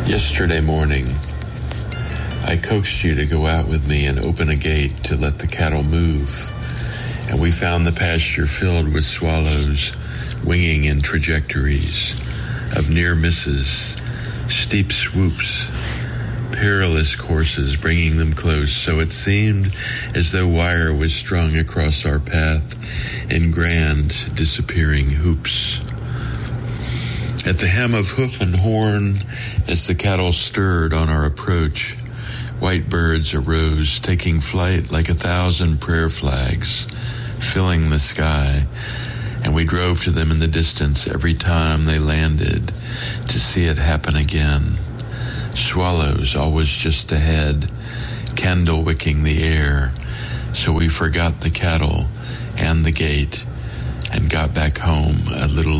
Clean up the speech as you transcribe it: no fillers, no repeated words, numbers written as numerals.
Yesterday morning, I coaxed you to go out with me and open a gate to let the cattle move, and we found the pasture filled with swallows winging in trajectories of near misses, steep swoops, perilous courses bringing them close, so it seemed as though wire was strung across our path in grand disappearing hoops. At the hem of hoof and horn, as the cattle stirred on our approach, white birds arose, taking flight like 1,000 prayer flags, filling the sky, and we drove to them in the distance every time they landed to see it happen again. Swallows always just ahead, candle wicking the air, so we forgot the cattle and the gate and got back home a little